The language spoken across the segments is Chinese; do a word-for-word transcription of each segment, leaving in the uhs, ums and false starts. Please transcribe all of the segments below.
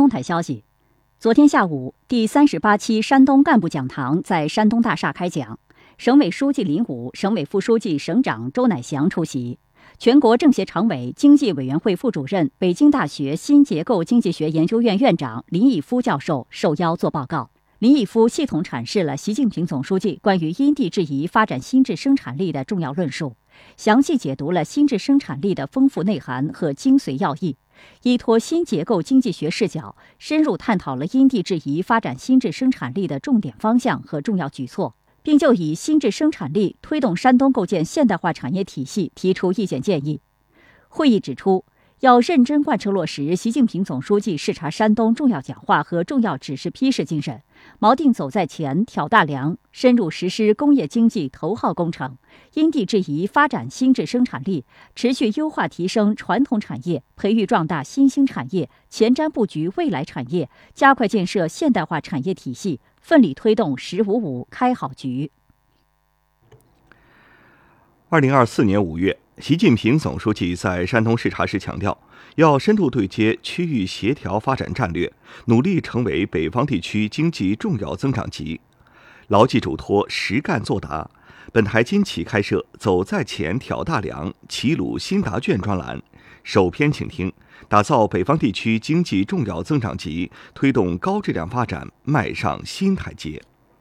东台消息，昨天下午，第三十八期山东干部讲堂在山东大厦开讲，省委书记林武、省委副书记、省长周乃祥出席。全国政协常委、经济委员会副主任、北京大学新结构经济学研究院院长林毅夫教授受邀作报告。林毅夫系统阐释了习近平总书记关于因地制宜发展新质生产力的重要论述，详细解读了新质生产力的丰富内涵和精髓要义，依托新结构经济学视角，深入探讨了因地制宜发展新质生产力的重点方向和重要举措，并就以新质生产力推动山东构建现代化产业体系提出意见建议。会议指出，要认真贯彻落实习近平总书记视察山东重要讲话和重要指示批示精神，锚定走在前、挑大梁，深入实施工业经济头号工程，因地制宜发展新质生产力，持续优化提升传统产业，培育壮大新兴产业，前瞻布局未来产业，加快建设现代化产业体系，奋力推动“十五五”开好局。 二零二四年五月，习近平总书记在山东视察时强调，要深度对接区域协调发展战略，努力成为北方地区经济重要增长极，牢记嘱托，实干作答。本台今起开设走在前挑大梁齐鲁新答卷专栏，首篇请听，打造北方地区经济重要增长极，推动高质量发展迈上新台阶。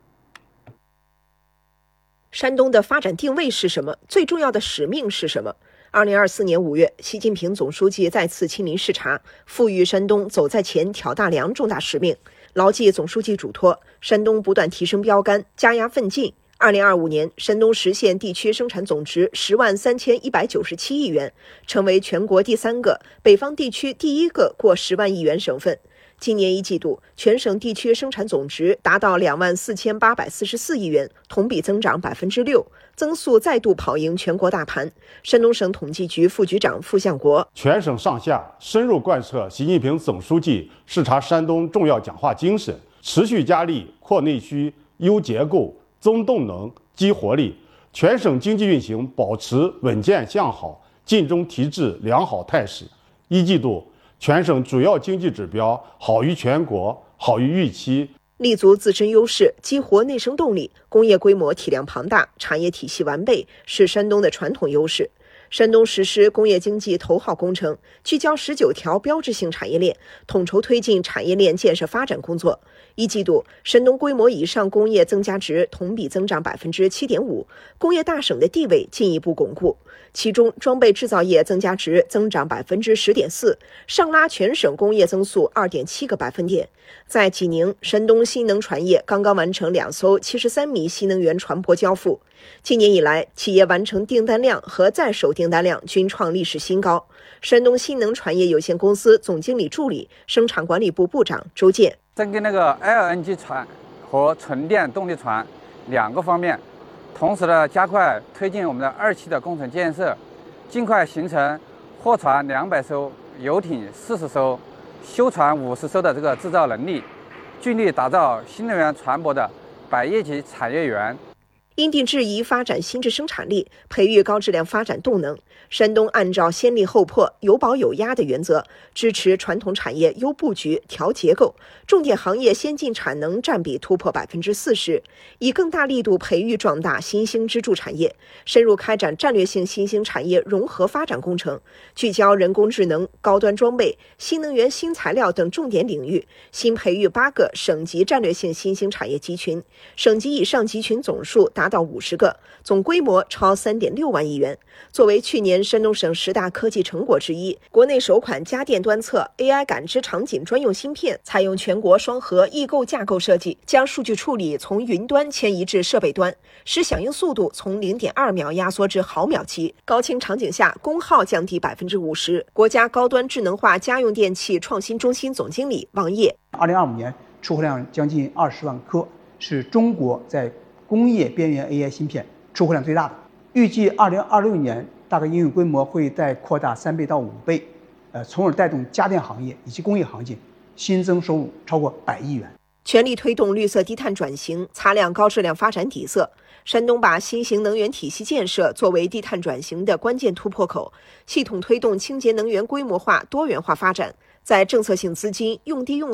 山东的发展定位是什么？最重要的使命是什么？二零二四年五月，习近平总书记再次亲临视察，赋予山东走在前挑大梁重大使命，牢记总书记嘱托，山东不断提升标杆，加压奋进。二零二五年，山东实现地区生产总值十万三千一百九十七亿元，成为全国第三个、北方地区第一个过十万亿元省份。今年一季度，全省地区生产总值达到两万四千八百四十四亿元，同比增长百分之六，增速再度跑赢全国大盘。山东省统计局副局长傅向国： 全省上下深入贯彻习近平总书记视察山东重要讲话精神，持续加力扩内需、优结构、增动能、激活力，全省经济运行保持稳健向好、尽中提质良好态势。一季度，全省主要经济指标好于全国，好于预期。 立足自身优势，激活内生动力，工业规模体量庞大，产业体系完备，是山东的传统优势。山东实施工业经济头号工程，聚焦十九条标志性产业链，统筹推进产业链建设发展工作。一季度，山东规模以上工业增加值同比增长百分之七点五，工业大省的地位进一步巩固。其中，装备制造业增加值增长百分之十点四，上拉全省工业增速二点七个百分点。在济宁，山东新能船业刚刚完成两艘七十三米新能源船舶交付。今年以来，企业完成订单量和在手订单量均创历史新高。山东新能船业有限公司总经理助理、生产管理部部长周健： 针对那个 L N G 船和纯电动力船两个方面，同时呢，加快推进我们的二期的工程建设，尽快形成货船两百艘、游艇四十艘、修船五十艘的这个制造能力，尽力打造新能源船舶的百业级产业园。 因地制宜发展新质生产力，培育高质量发展动能。山东按照先立后破、有保有压的原则，支持传统产业优布局、调结构，重点行业先进产能占比突破百分之四十，以更大力度培育壮大新兴支柱产业，深入开展战略性新兴产业融合发展工程，聚焦人工智能、高端装备、新能源、新材料等重点领域，新培育八个省级战略性新兴产业集群，省级以上集群总数达到五十个，总规模超三点六万亿元。作为去年山东省十大科技成果之一，国内首款家电端侧 A I 感知场景专用芯片，采用全国双核异构架构设计，将数据处理从云端迁移至设备端，使响应速度从 零点二秒压缩至毫秒级，高清场景下功耗降低百分之五十。国家高端智能化家用电器创新中心总经理王烨： 二零二五年出货量将近二十万颗，是中国在工业边缘 A I 芯片出货量最大的。预计二零二六年大概应用规模会再扩大三倍到五倍，呃，从而带动家电行业以及工业行业新增收入超过百亿元。 全力推动绿色低碳转型，擦亮高质量发展底色。山东把新型能源体系建设作为低碳转型的关键突破口，系统推动清洁能源规模化、多元化发展，在政策性资金、用地用